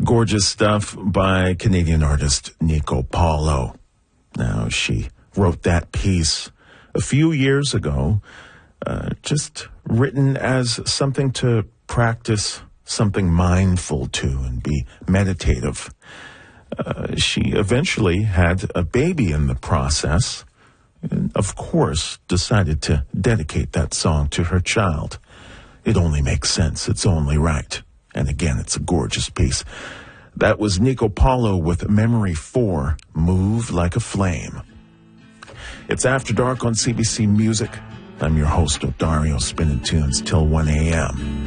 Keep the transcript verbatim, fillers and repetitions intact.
Gorgeous stuff by Canadian artist Nico Paulo. Now, she wrote that piece a few years ago, uh, just written as something to practice, something mindful to, and be meditative. Uh, she eventually had a baby in the process, and of course decided to dedicate that song to her child. It only makes sense. It's only right. And again, it's a gorgeous piece. That was Nico Paulo with Memory four, Move Like a Flame. It's After Dark on C B C Music. I'm your host, Odario, spinning tunes till one a.m.